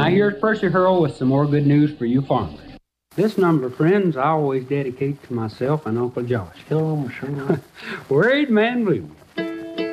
here's Percy Hurl with some more good news for you farmers. This number, friends, I always dedicate to myself and Uncle Josh. Hello, Sherman. Worried Man Blues.